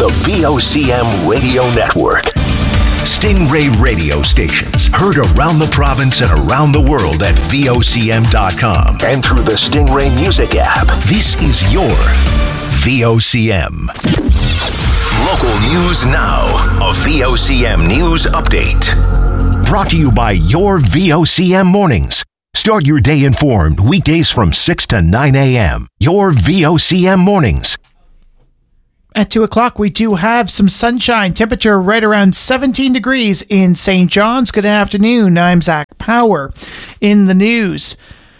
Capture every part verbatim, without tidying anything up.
the V O C M Radio Network. Stingray radio stations heard around the province and around the world at V O C M dot com and through the Stingray Music app. This is your V O C M. Local news now. A V O C M News Update. Brought to you by your V O C M Mornings. Start your day informed weekdays from six to nine a.m. Your V O C M Mornings. At two o'clock, we do have some sunshine. Temperature right around seventeen degrees in Saint John's. Good afternoon. I'm Zach Power. In the news,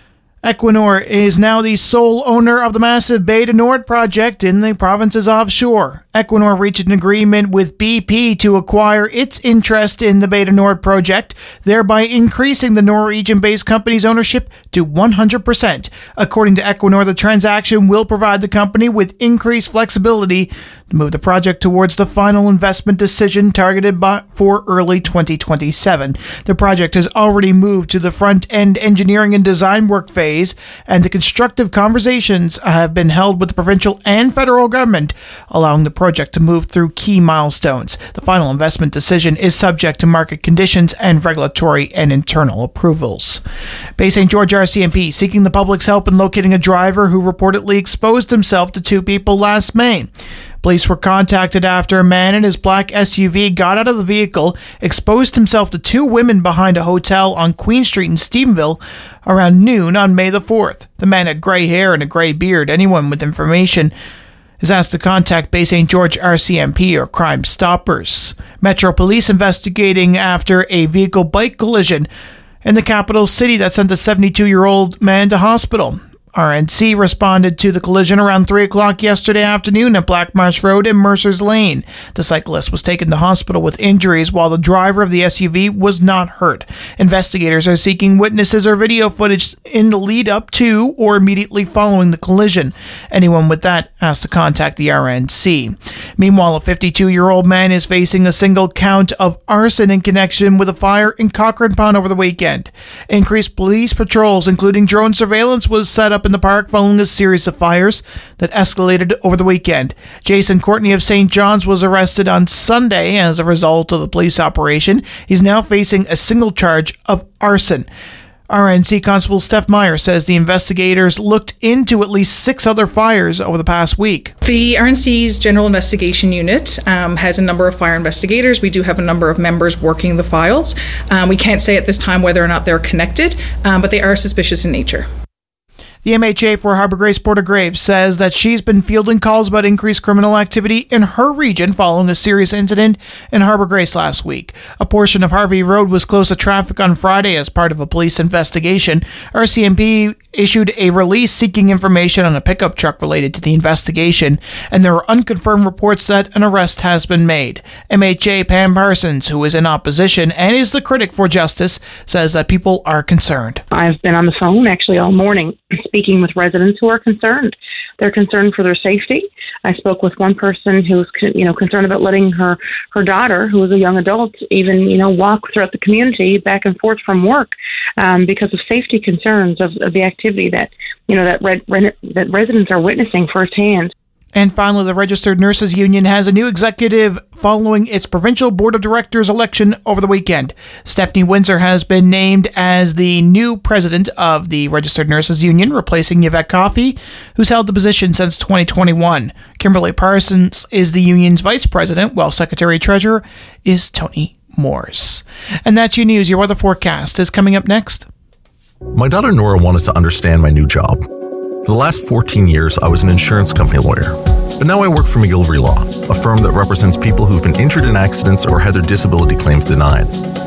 Equinor is now the sole owner of the massive Bay du Nord project in the province's offshore. Equinor reached an agreement with B P to acquire its interest in the Bay du Nord project, thereby increasing the Norwegian-based company's ownership to one hundred percent. According to Equinor, the transaction will provide the company with increased flexibility to move the project towards the final investment decision targeted by, for early twenty twenty-seven. The project has already moved to the front-end engineering and design work phase, and the constructive conversations have been held with the provincial and federal government, allowing the project to move through key milestones. The final investment decision is subject to market conditions and regulatory and internal approvals. Bay Saint George R C M P seeking the public's help in locating a driver who reportedly exposed himself to two people last May. Police were contacted after a man in his black S U V got out of the vehicle, exposed himself to two women behind a hotel on Queen Street in Stephenville around noon on May the fourth. The man had gray hair and a gray beard. Anyone with information is asked to contact Bay Saint George R C M P or Crime Stoppers. Metro Police investigating after a vehicle-bike collision in the capital city that sent a seventy-two-year-old man to hospital. R N C responded to the collision around three o'clock yesterday afternoon at Black Marsh Road and Mercer's Lane. The cyclist was taken to hospital with injuries while the driver of the S U V was not hurt. Investigators are seeking witnesses or video footage in the lead up to or immediately following the collision. Anyone with that has to contact the R N C. Meanwhile, a fifty-two-year-old man is facing a single count of arson in connection with a fire in Cochrane Pond over the weekend. Increased police patrols, including drone surveillance, was set up in the park following a series of fires that escalated over the weekend. Jason Courtney of Saint John's was arrested on Sunday as a result of the police operation. He's now facing a single charge of arson. R N C Constable Steph Meyer says the investigators looked into at least six other fires over the past week. The R N C's General Investigation Unit um, has a number of fire investigators. We do have a number of members working the files. Um, we can't say at this time whether or not they're connected, um, but they are suspicious in nature. The M H A for Harbour Grace Porter-Graves says that she's been fielding calls about increased criminal activity in her region following a serious incident in Harbour Grace last week. A portion of Harvey Road was closed to traffic on Friday as part of a police investigation. R C M P issued a release seeking information on a pickup truck related to the investigation, and there are unconfirmed reports that an arrest has been made. M H A Pam Parsons, who is in opposition and is the critic for justice, says that people are concerned. I've been on the phone actually all morning speaking with residents who are concerned. They're concerned for their safety. I spoke with one person who was, you know, concerned about letting her, her daughter, who was a young adult, even, you know, walk throughout the community back and forth from work um, because of safety concerns of, of the activity that, you know, that, re- re- that residents are witnessing firsthand. And finally, the Registered Nurses Union has a new executive following its provincial board of directors election over the weekend. Stephanie Windsor has been named as the new president of the Registered Nurses Union, replacing Yvette Coffey, who's held the position since twenty twenty-one. Kimberly Parsons is the union's vice president, while secretary-treasurer is Tony Morse. And that's your news. Your weather forecast is coming up next. My daughter Nora wanted to understand my new job. For the last fourteen years, I was an insurance company lawyer. But now I work for McGillivray Law, a firm that represents people who've been injured in accidents or had their disability claims denied.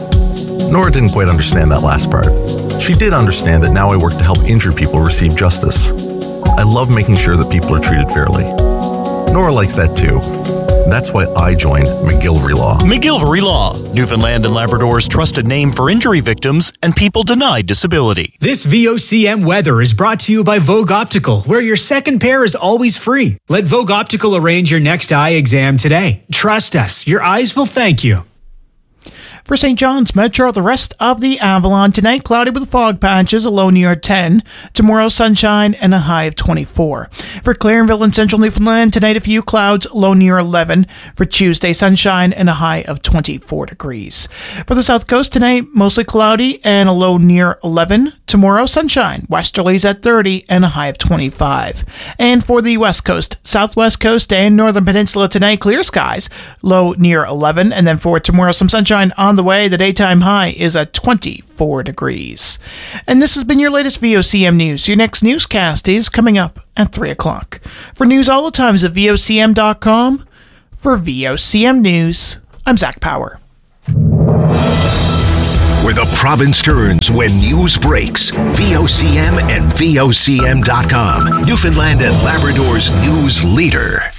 Nora didn't quite understand that last part. She did understand that now I work to help injured people receive justice. I love making sure that people are treated fairly. Nora likes that too. That's why I joined McGillivray Law. McGillivray Law, Newfoundland and Labrador's trusted name for injury victims and people denied disability. This V O C M weather is brought to you by Vogue Optical, where your second pair is always free. Let Vogue Optical arrange your next eye exam today. Trust us, your eyes will thank you. For Saint John's Metro, the rest of the Avalon, tonight cloudy with fog patches, a low near ten. Tomorrow, sunshine and a high of twenty-four. For Clarenville and Central Newfoundland, tonight a few clouds, low near eleven. For Tuesday, sunshine and a high of twenty-four degrees. For the South Coast tonight, mostly cloudy and a low near eleven. Tomorrow, sunshine, westerlies at thirty and a high of twenty-five. And for the West Coast, Southwest Coast and Northern Peninsula tonight, clear skies, low near eleven. And then for tomorrow, some sunshine on the way. The daytime high is at twenty-four degrees. And this has been your latest V O C M News. Your next newscast is coming up at three o'clock. For news all the times at V O C M dot com. For V O C M News, I'm Zach Power. Where the province turns when news breaks. V O C M and V O C M dot com. Newfoundland and Labrador's news leader.